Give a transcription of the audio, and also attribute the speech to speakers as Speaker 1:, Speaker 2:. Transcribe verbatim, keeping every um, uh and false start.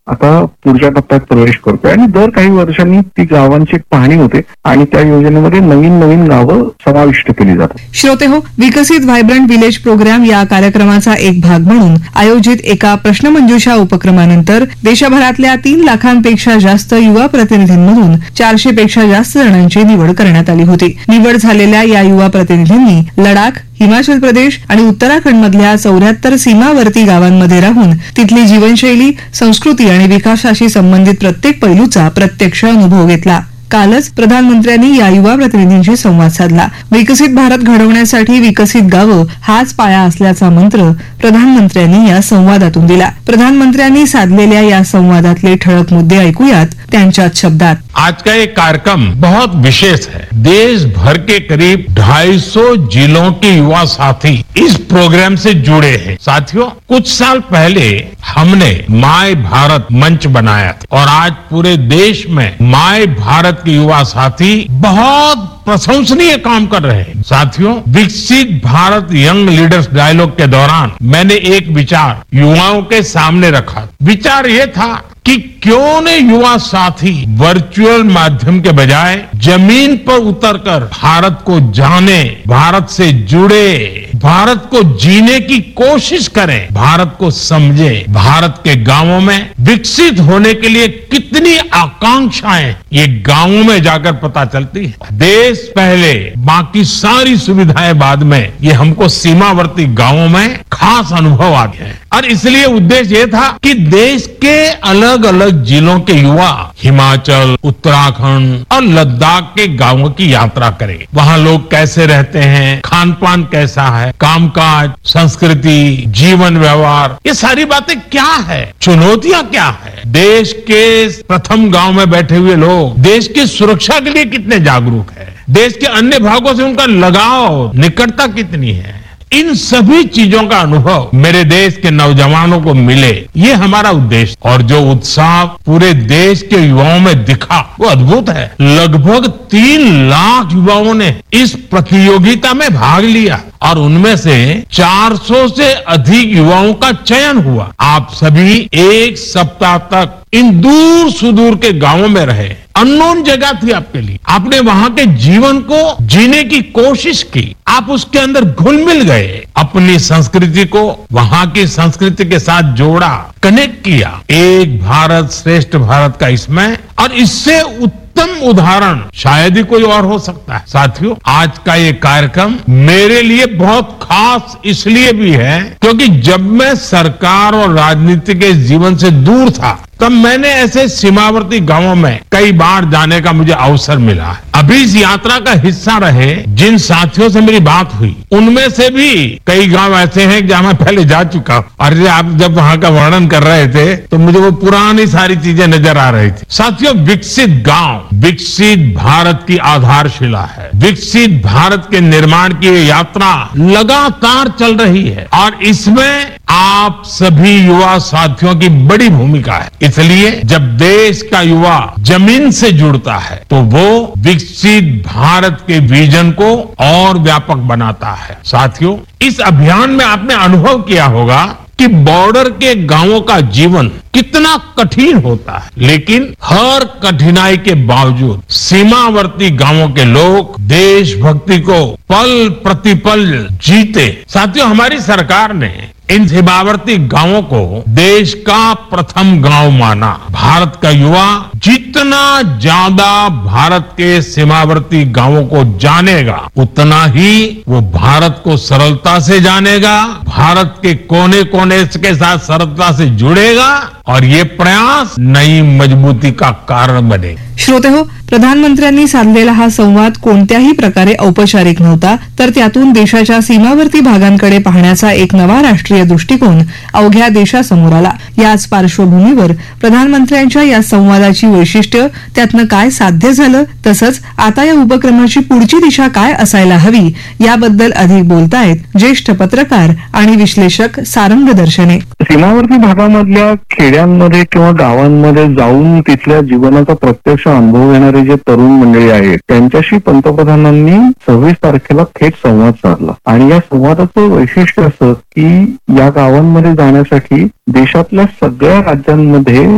Speaker 1: आता पुढच्या टप्प्यात प्रवेश करतोय आणि दर काही वर्षांनी ती गावांची एक पाहणी होते आणि त्या योजनेमध्ये नवीन नवीन गावं समाविष्ट केली जातात.
Speaker 2: श्रोते हो, विकसित व्हायब्रंट विलेज प्रोग्राम या कार्यक्रमाचा एक भाग म्हणून आयोजित एका प्रश्नमंजुषा उपक्रमानंतर देशभरातल्या तीन लाखांपेक्षा जास्त युवा प्रतिनिधींमधून चारशे पेक्षा जास्त जणांची निवड करण्यात आली होती. निवड झालेल्या या युवा प्रतिनिधींनी लडाख, हिमाचल प्रदेश आणि उत्तराखंडमधल्या चौऱ्याहत्तर सीमावर्ती गावांमध्ये राहून तिथली जीवनशैली, संस्कृती आणि विकासाशी संबंधित प्रत्येक पैलूचा प्रत्यक्ष अनुभव घेतला. कालच प्रधानमंत्र्यांनी या युवा प्रतिनिधींशी संवाद साधला. विकसित भारत घडवण्यासाठी विकसित गावं हाच पाया असल्याचा मंत्र प्रधानमंत्र्यांनी या संवादातून दिला. प्रधानमंत्र्यांनी साधलेल्या या संवादातले ठळक मुद्दे ऐकूयात त्यांच्याच शब्दात.
Speaker 3: आज का ये कार्यक्रम बहुत विशेष है. देश भर के करीब ढाई सौ जिलों के युवा साथी इस प्रोग्राम से जुड़े हैं. साथियों, कुछ साल पहले हमने माय भारत मंच बनाया था और आज पूरे देश में माय भारत के युवा साथी बहुत प्रशंसनीय काम कर रहे हैं. साथियों, विकसित भारत यंग लीडर्स डायलॉग के दौरान मैंने एक विचार युवाओं के सामने रखा. विचार ये था कि क्यों न युवा साथी वर्चुअल माध्यम के बजाय जमीन पर उतरकर भारत को जाने, भारत से जुड़े, भारत को जीने की कोशिश करें, भारत को समझे. भारत के गांवों में विकसित होने के लिए कितनी आकांक्षाएं ये गांवों में जाकर पता चलती है. देश पहले, बाकी सारी सुविधाएं बाद में, ये हमको सीमावर्ती गांवों में खास अनुभव आ गए हैं. और इसलिए उद्देश्य ये था कि देश के अलग अलग जिलों के युवा हिमाचल, उत्तराखंड और लद्दाख के गांवों की यात्रा करें. वहां लोग कैसे रहते हैं, खान पान कैसा है, कामकाज, संस्कृति, जीवन व्यवहार, ये सारी बातें क्या है, चुनौतियां क्या है. देश के प्रथम गांव में बैठे हुए लोग देश की सुरक्षा के लिए कितने जागरूक है, देश के अन्य भागों से उनका लगाव, निकटता कितनी है. इन सभी चीजों का अनुभव मेरे देश के नौजवानों को मिले, ये हमारा उद्देश्य. और जो उत्साह पूरे देश के युवाओं में दिखा वो अद्भुत है. लगभग तीन लाख युवाओं ने इस प्रतियोगिता में भाग लिया और उनमें से चार सौ से अधिक युवाओं का चयन हुआ. आप सभी एक सप्ताह तक इन दूर सुदूर के गांवों में रहे. अननोन जगह थी आपके लिए. आपने वहां के जीवन को जीने की कोशिश की. आप उसके अंदर घुल मिल गए. अपनी संस्कृति को वहां की संस्कृति के साथ जोड़ा, कनेक्ट किया. एक भारत श्रेष्ठ भारत का इसमें और इससे उत्तम उदाहरण शायद ही कोई और हो सकता है. साथियों, आज का ये कार्यक्रम मेरे लिए बहुत खास इसलिए भी है क्योंकि जब मैं सरकार और राजनीति के जीवन से दूर था तब मैंने ऐसे सीमावर्ती गांवों में कई बार जाने का मुझे अवसर मिला है. अभी इस यात्रा का हिस्सा रहे जिन साथियों से मेरी बात हुई उनमें से भी कई गांव ऐसे हैं जहां मैं पहले जा चुका हूं. और आप जब वहां का वर्णन कर रहे थे तो मुझे वो पुरानी सारी चीजें नजर आ रही थी. साथियों, विकसित गांव विकसित भारत की आधारशिला है. विकसित भारत के निर्माण की ये यात्रा लगातार चल रही है और इसमें आप सभी युवा साथियों की बड़ी भूमिका है. इसलिए जब देश का युवा जमीन से जुड़ता है तो वो विकसित भारत के विजन को और व्यापक बनाता है. साथियों, इस अभियान में आपने अनुभव किया होगा कि बॉर्डर के गांवों का जीवन कितना कठिन होता है, लेकिन हर कठिनाई के बावजूद सीमावर्ती गांवों के लोग देशभक्ति को पल प्रतिपल जीते. साथियों, हमारी सरकार ने इन सीमावर्ती गांवों को देश का प्रथम गांव माना. भारत का युवा जितना ज्यादा भारत के सीमावर्ती गांवों को जानेगा उतना ही वो भारत को सरलता से जानेगा, भारत के कोने कोने के साथ सरलता से जुड़ेगा और ये प्रयास नई मजबूती का कारण बने.
Speaker 2: श्रोते हो, प्रधानमंत्र्यांनी साधलेला हा संवाद कोणत्याही प्रकारे औपचारिक नव्हता, तर त्यातून देशाच्या सीमावर्ती भागांकडे पाहण्याचा एक नवा राष्ट्रीय दृष्टिकोन अवघ्या देशासमोर आला. याच पार्श्वभूमीवर प्रधानमंत्र्यांच्या या संवादाची वैशिष्ट्य, त्यातनं काय साध्य झालं, तसंच आता या उपक्रमाची पुढची दिशा काय असायला हवी याबद्दल अधिक बोलतायत ज्येष्ठ पत्रकार आणि विश्लेषक सारंग दर्शने.
Speaker 1: सीमावर्ती भागामधल्या खेड्यांमध्ये किंवा गावांमध्ये जाऊन तिथल्या जीवनाचा प्रत्यक्ष अनुभव घेणारे जे तरुण मंडळी आहेत त्यांच्याशी पंतप्रधानांनी सव्वीस तारखेला थेट संवाद साधला. आणि या संवादाचं वैशिष्ट्य असं की या गावांमध्ये जाण्यासाठी देशातल्या सगळ्या राज्यांमध्ये